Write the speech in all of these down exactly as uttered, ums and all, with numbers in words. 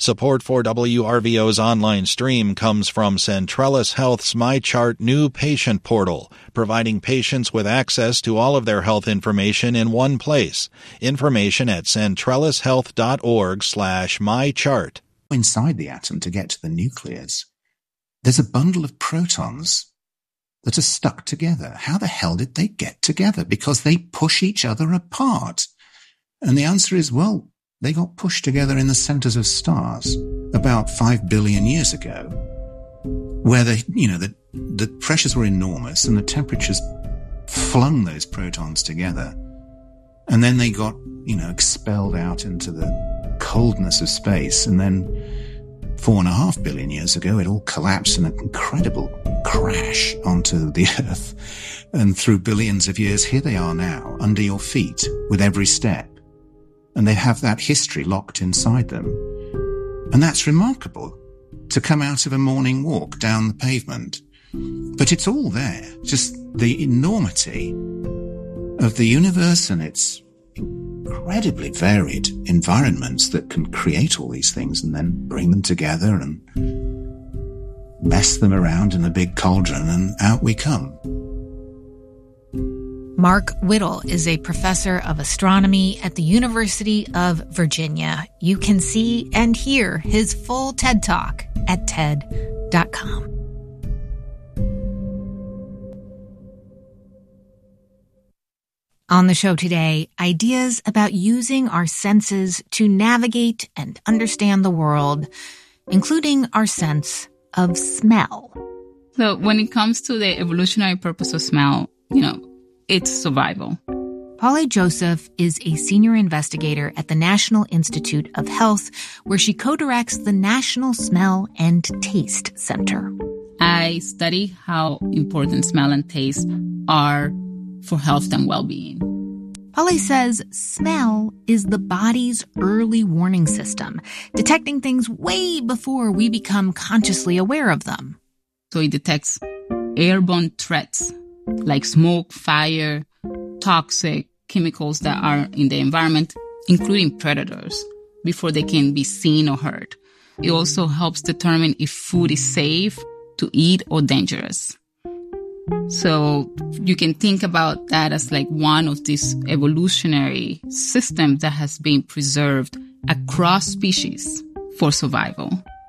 Support for W R V O's online stream comes from Centrellis Health's MyChart new patient portal, providing patients with access to all of their health information in one place. Information at centrellishealth.org slash mychart. Inside the atom to get to the nucleus, there's a bundle of protons that are stuck together. How the hell did they get together? Because they push each other apart. And the answer is, well, they got pushed together in the centers of stars about five billion years ago, where the, you know, the, the pressures were enormous and the temperatures flung those protons together. And then they got, you know, expelled out into the coldness of space. And then four and a half billion years ago, it all collapsed in an incredible crash onto the Earth. And through billions of years, here they are now, under your feet, with every step. And they have that history locked inside them. And that's remarkable, to come out of a morning walk down the pavement. But it's all there, just the enormity of the universe and its incredibly varied environments that can create all these things and then bring them together and mess them around in a big cauldron, and out we come. Mark Whittle is a professor of astronomy at the University of Virginia. You can see and hear his full TED Talk at T E D dot com. On the show today, ideas about using our senses to navigate and understand the world, including our sense of smell. So when it comes to the evolutionary purpose of smell, you know, it's survival. Paule Joseph is a senior investigator at the National Institute of Health, where she co-directs the National Smell and Taste Center. I study how important smell and taste are for health and well-being. Paule says smell is the body's early warning system, detecting things way before we become consciously aware of them. So it detects airborne threats like smoke, fire, toxic chemicals that are in the environment, including predators, before they can be seen or heard. It also helps determine if food is safe to eat or dangerous. So you can think about that as like one of these evolutionary systems that has been preserved across species for survival.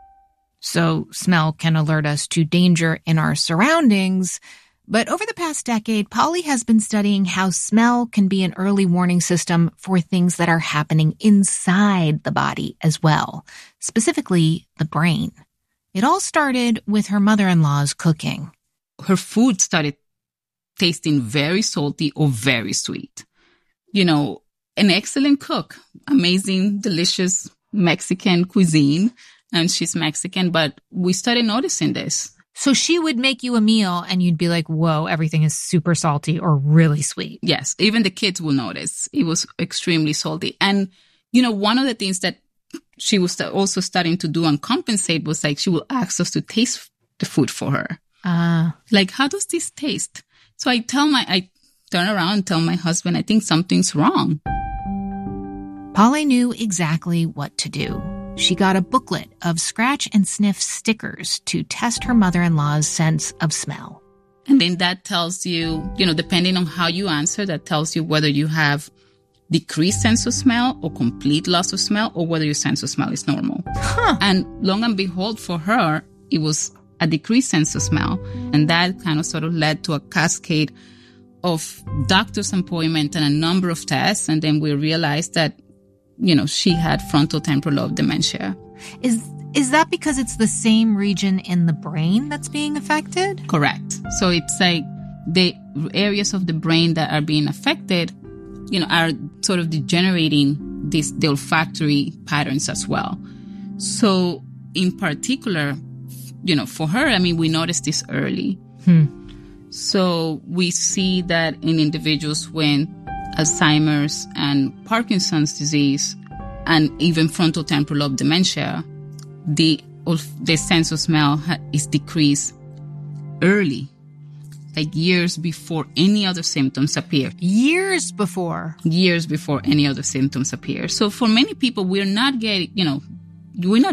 So smell can alert us to danger in our surroundings. But over the past decade, Paule has been studying how smell can be an early warning system for things that are happening inside the body as well, specifically the brain. It all started with her mother-in-law's cooking. Her food started tasting very salty or very sweet. You know, an excellent cook, amazing, delicious Mexican cuisine, and she's Mexican, but we started noticing this. So she would make you a meal and you'd be like, whoa, everything is super salty or really sweet. Yes, even the kids will notice. It was extremely salty. And, you know, one of the things that she was also starting to do and compensate was like she will ask us to taste the food for her. Uh, like, how does this taste? So I tell my, I turn around and tell my husband, I think something's wrong. Paule knew exactly what to do. She got a booklet of scratch and sniff stickers to test her mother-in-law's sense of smell. And then that tells you, you know, depending on how you answer, that tells you whether you have decreased sense of smell or complete loss of smell, or whether your sense of smell is normal. Huh. And long and behold, for her, it was a decreased sense of smell. And that kind of sort of led to a cascade of doctor's appointment and a number of tests. And then we realized that, you know, she had frontotemporal lobe dementia. Is is that because it's the same region in the brain that's being affected? Correct. So it's like the areas of the brain that are being affected, you know, are sort of degenerating these the olfactory patterns as well. So in particular, you know, for her, I mean, we noticed this early. Hmm. So we see that in individuals when Alzheimer's and Parkinson's disease and even frontotemporal lobe dementia, the the sense of smell ha- is decreased early, like years before any other symptoms appear. Years before? Years before any other symptoms appear. So for many people, we're not getting, you know, we're not